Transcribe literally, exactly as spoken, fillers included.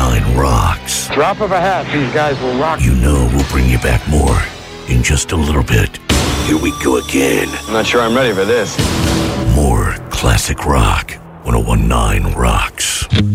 nine rocks. Drop of a hat, these guys will rock. You know we'll bring you back more in just a little bit. Here we go again. I'm not sure I'm ready for this. More classic rock. ten nineteen Rocks.